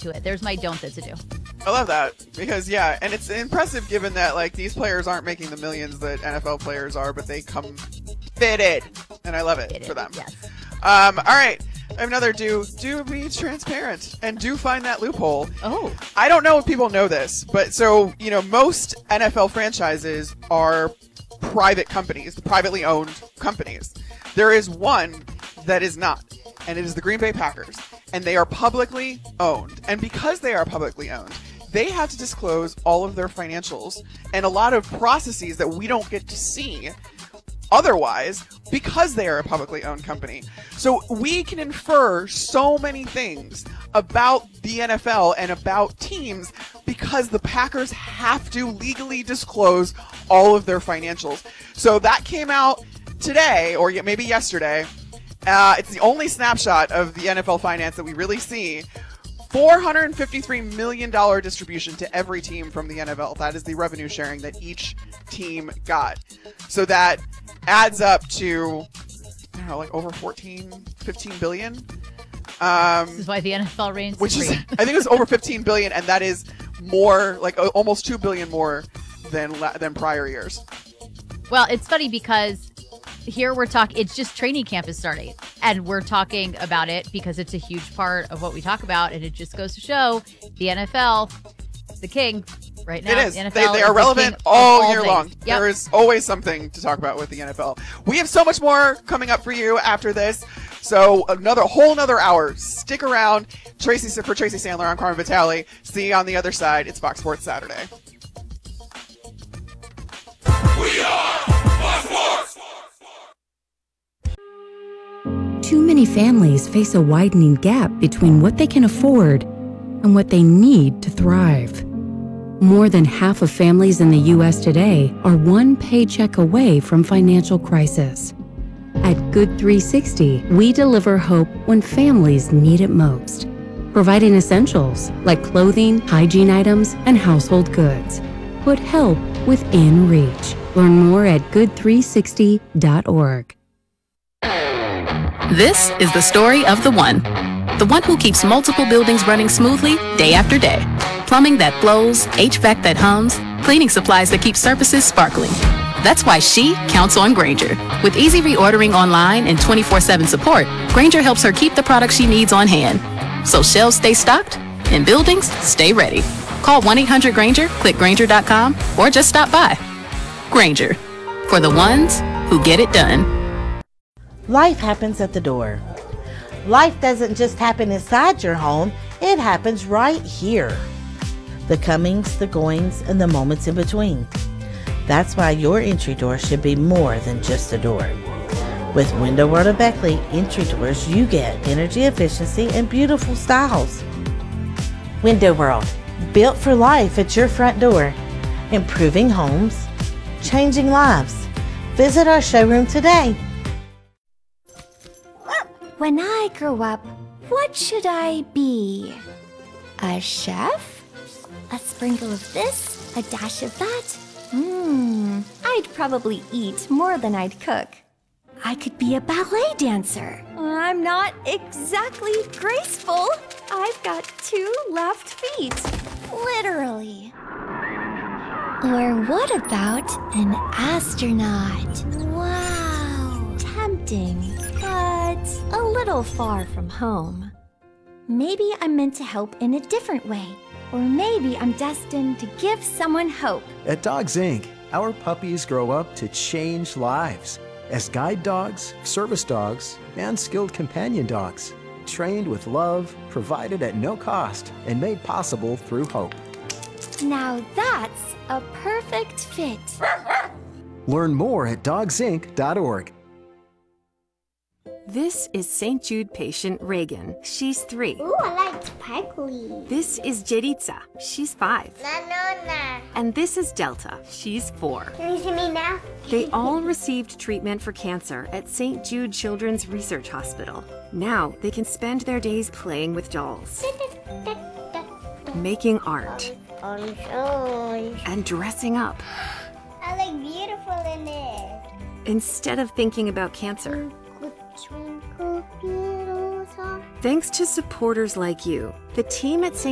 to it. There's my don't this ado. I love that because, yeah, and it's impressive given that, like, these players aren't making the millions that NFL players are, but they come fitted, and I love it for them. Yes. All right. I have another do be transparent and do find that loophole. Oh. I don't know if people know this, but so, most NFL franchises are private companies, privately owned companies. There is one that is not, and it is the Green Bay Packers, and they are publicly owned. And because they are publicly owned, they have to disclose all of their financials and a lot of processes that we don't get to see otherwise because they are a publicly owned company. So we can infer so many things about the NFL and about teams because the Packers have to legally disclose all of their financials. So that came out today, or maybe yesterday. It's the only snapshot of the NFL finance that we really see. $453 million distribution to every team from the NFL. That is the revenue sharing that each team got. So that adds up to, I don't know, like over 15 billion. This is why the NFL reigns supreme. I think it was over 15 billion, and that is more, like almost 2 billion more than prior years. Well, it's funny because here we're talking, it's just training camp is starting, and we're talking about it because it's a huge part of what we talk about, and it just goes to show the NFL, the king right now. It is. The NFL they is are the relevant king all year long. Yep. There is always something to talk about with the NFL. We have so much more coming up for you after this. So whole another hour. Stick around. For Tracy Sandler, I'm Carmen Vitale. See you on the other side. It's Fox Sports Saturday. We are Fox Sports. Too many families face a widening gap between what they can afford and what they need to thrive. More than half of families in the U.S. today are one paycheck away from financial crisis. At Good 360, we deliver hope when families need it most, providing essentials like clothing, hygiene items, and household goods. Put help within reach. Learn more at good360.org. This is the story of the one who keeps multiple buildings running smoothly day after day. Plumbing that flows, HVAC that hums, cleaning supplies that keep surfaces sparkling. That's why she counts on Grainger. With easy reordering online and 24/7 support, Grainger helps her keep the products she needs on hand. So shelves stay stocked and buildings stay ready. Call 1-800-GRAINGER, click Grainger.com, or just stop by. Grainger, for the ones who get it done. Life happens at the door. Life doesn't just happen inside your home, it happens right here. The comings, the goings, and the moments in between. That's why your entry door should be more than just a door. With Window World of Beckley entry doors, you get energy efficiency and beautiful styles. Window World, built for life at your front door. Improving homes, changing lives. Visit our showroom today. When I grow up, what should I be? A chef? A sprinkle of this, a dash of that? I'd probably eat more than I'd cook. I could be a ballet dancer. I'm not exactly graceful. I've got 2 left feet. Literally. Or what about an astronaut? Wow. Tempting, but a little far from home. Maybe I'm meant to help in a different way. Or maybe I'm destined to give someone hope. At Dogs Inc., our puppies grow up to change lives as guide dogs, service dogs, and skilled companion dogs, trained with love, provided at no cost, and made possible through hope. Now that's a perfect fit. Learn more at dogsinc.org. This is St. Jude patient Reagan. She's 3. Ooh, I like sparkly. This is Jeritza. She's 5. Na. And this is Delta. She's 4. Can you see me now? They all received treatment for cancer at St. Jude Children's Research Hospital. Now they can spend their days playing with dolls, making art, and dressing up. I look beautiful in it. Instead of thinking about cancer. Thanks to supporters like you, the team at St.